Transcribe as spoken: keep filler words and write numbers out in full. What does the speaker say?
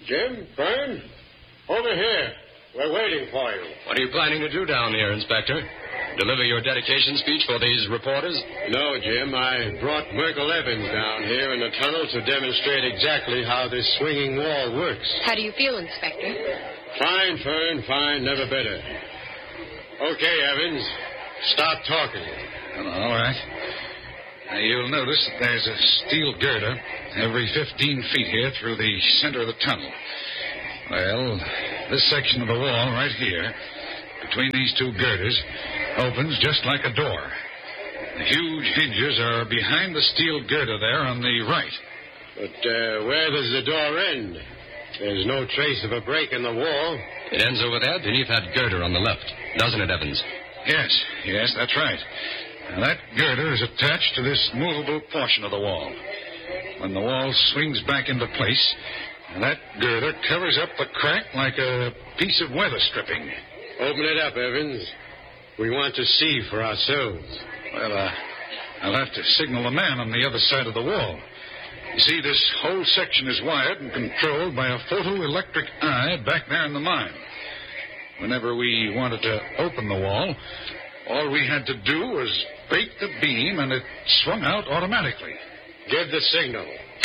Jim, Fern, over here. We're waiting for you. What are you planning to do down here, Inspector? Deliver your dedication speech for these reporters? No, Jim. I brought Merkel Evans down here in the tunnel to demonstrate exactly how this swinging wall works. How do you feel, Inspector? Fine, Fern, fine. Never better. Okay, Evans. Stop talking. Well, all right. Now, you'll notice that there's a steel girder every fifteen feet here through the center of the tunnel. Well, this section of the wall right here, between these two girders, opens just like a door. The huge hinges are behind the steel girder there on the right. But uh, where does the door end? There's no trace of a break in the wall. It ends over there beneath that girder on the left, doesn't it, Evans? Yes, yes, that's right. Now, that girder is attached to this movable portion of the wall. When the wall swings back into place, that girder covers up the crack like a piece of weather stripping. Open it up, Evans. We want to see for ourselves. Well, uh, I'll have to signal the man on the other side of the wall. You see, this whole section is wired and controlled by a photoelectric eye back there in the mine. Whenever we wanted to open the wall, all we had to do was break the beam and it swung out automatically. Give the signal.